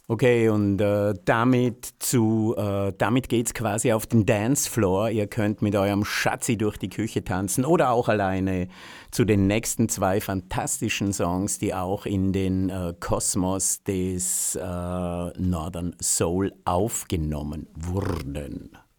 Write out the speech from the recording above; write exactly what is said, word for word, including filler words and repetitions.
Okay, und äh, damit, zu, äh, damit geht's quasi auf den Dancefloor. Ihr könnt mit eurem Schatzi durch die Küche tanzen oder auch alleine zu den nächsten zwei fantastischen Songs, die auch in den äh, Kosmos des äh, Northern Soul aufgenommen wurden.